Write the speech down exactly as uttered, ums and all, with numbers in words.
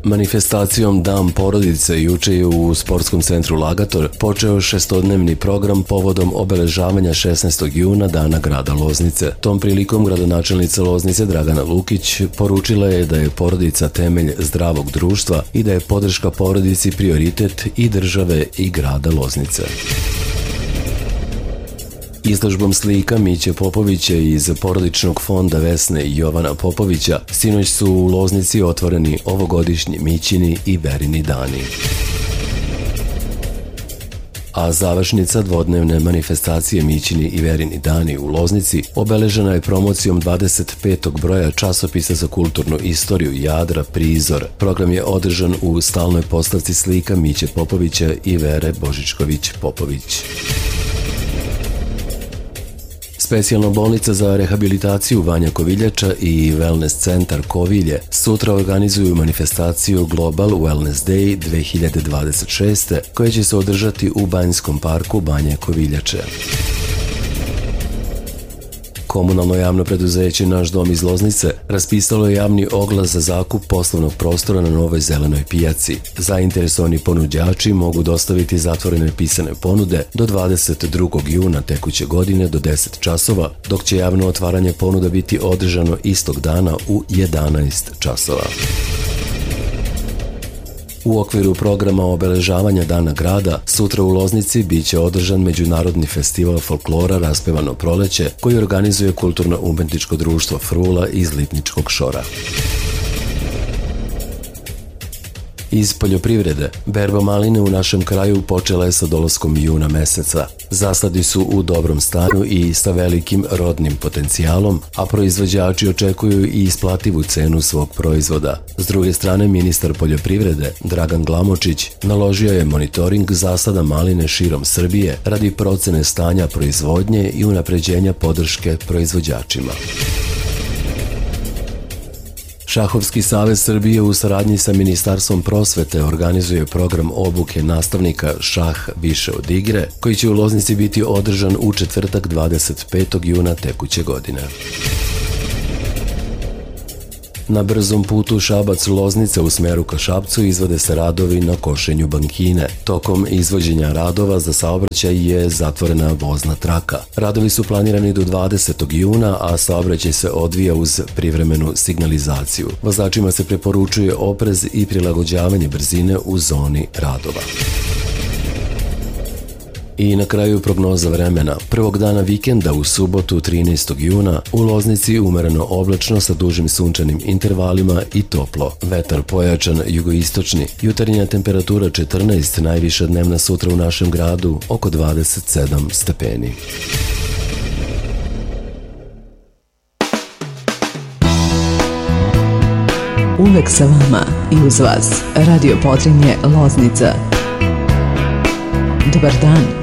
Manifestacijom Dan porodice juče je u Sportskom centru Lagator počeo šestodnevni program povodom obeležavanja šesnaestog juna Dana grada Loznice. Tom prilikom gradonačelnica Loznice Dragana Lukić poručila je da je porodica temelj zdravog društva i da je podrška porodici prioritet i države i grada Loznice. Izložbom slika Miće Popovića iz porodičnog fonda Vesne i Jovana Popovića sinoć su u Loznici otvoreni ovogodišnji Mićini i Verini dani. A završnica dvodnevne manifestacije Mićini i Verini dani u Loznici obeležena je promocijom dvadeset petog broja časopisa za kulturnu istoriju Jadra Prizor. Program je održan u stalnoj postavci slika Miće Popovića i Vere Božičković-Popović. Specijalna bolnica za rehabilitaciju Vanja Koviljača i Wellness centar Kovilje sutra organizuju manifestaciju Global Wellness Day dve hiljade dvadeset šeste koja će se održati u Banjskom parku Banje Koviljače. Komunalno javno preduzeće Naš dom iz Loznice raspisalo je javni oglas za zakup poslovnog prostora na Novoj zelenoj pijaci. Zainteresovani ponuđači mogu dostaviti zatvorene pisane ponude do dvadeset drugog juna tekuće godine do deset časova, dok će javno otvaranje ponuda biti održano istog dana u jedanaest časova. U okviru programa obeležavanja Dana grada, sutra u Loznici biće održan Međunarodni festival folklora Raspevano proleće koji organizuje Kulturno-umetničko društvo Frula iz Lipničkog Šora. Iz poljoprivrede, berba maline u našem kraju počela je sa dolaskom juna meseca. Zasadi su u dobrom stanju i sa velikim rodnim potencijalom, a proizvođači očekuju i isplativu cenu svog proizvoda. S druge strane, ministar poljoprivrede Dragan Glamočić naložio je monitoring zasada maline širom Srbije radi procene stanja proizvodnje i unapređenja podrške proizvođačima. Šahovski savez Srbije u saradnji sa Ministarstvom prosvete organizuje program obuke nastavnika Šah više od igre, koji će u Loznici biti održan u četvrtak dvadeset petog juna tekuće godine. Na brzom putu Šabac-Loznica u smeru ka Šapcu izvode se radovi na košenju bankine. Tokom izvođenja radova za saobraćaj je zatvorena vozna traka. Radovi su planirani do dvadesetog juna, a saobraćaj se odvija uz privremenu signalizaciju. Vozačima se preporučuje oprez i prilagođavanje brzine u zoni radova. I na kraju prognoza vremena. Prvog dana vikenda u subotu trinaestog juna u Loznici umereno oblačno sa dužim sunčanim intervalima i toplo. Vetar pojačan jugoistočni. Jutarnja temperatura četrnaest, najviša dnevna sutra u našem gradu oko dvadeset sedam stepeni. Uvek sa vama i uz vas. Radio Podrinje Loznica. Dobar dan.